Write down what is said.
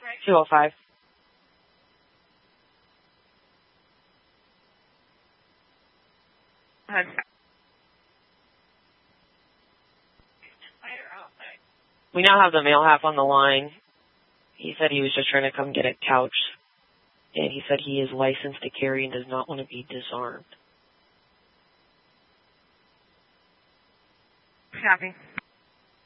205. We now have the male half on the line. He said he was just trying to come get a couch. And he said he is licensed to carry and does not want to be disarmed. Copy.